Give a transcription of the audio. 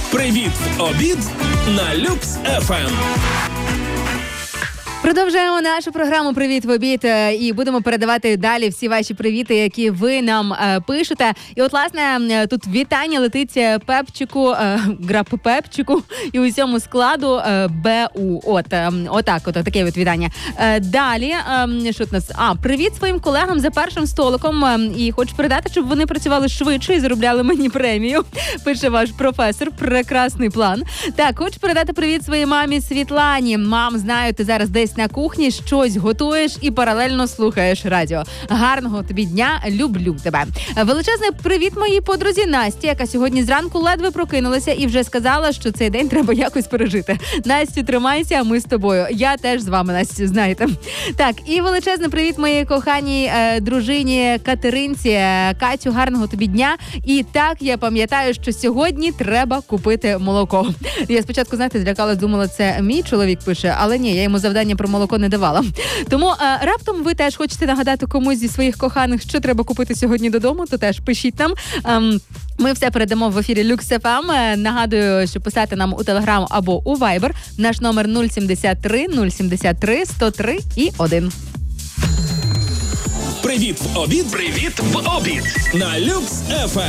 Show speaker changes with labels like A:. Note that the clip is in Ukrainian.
A: Привіт в обід на Люкс ФМ.
B: Продовжуємо нашу програму «Привіт в обід» і будемо передавати далі всі ваші привіти, які ви нам пишете. І от, власне, тут вітання летить Пепчику, граб Пепчику і усьому складу БУ. Отак, таке от вітання. Далі, що тут у нас? Привіт своїм колегам за першим столиком. І хочу передати, щоб вони працювали швидше і заробляли мені премію. Пише ваш професор. Прекрасний план. Так, хочу передати привіт своїй мамі Світлані. Мам, знаю, ти зараз десь на кухні щось готуєш і паралельно слухаєш радіо. Гарного тобі дня, люблю тебе. Величезний привіт моїй подрузі Насті, яка сьогодні зранку ледве прокинулася і вже сказала, що цей день треба якось пережити. Настю, тримайся, ми з тобою. Я теж з вами, Настю, знаєте. Так, і величезний привіт моїй коханій дружині Катеринці. Катю, гарного тобі дня. І так, я пам'ятаю, що сьогодні треба купити молоко. Я спочатку, знаєте, злякалась, думала, це мій чоловік пише, але ні, я йому завдання про молоко не давала. Тому раптом ви теж хочете нагадати комусь зі своїх коханих, що треба купити сьогодні додому, то теж пишіть нам. Ми все передамо в ефірі Люкс ФМ. Нагадую, що писати нам у Телеграм або у Вайбер. Наш номер 073 073 103 і 1.
A: Привіт в обід. Привіт в обід на Люкс ФМ.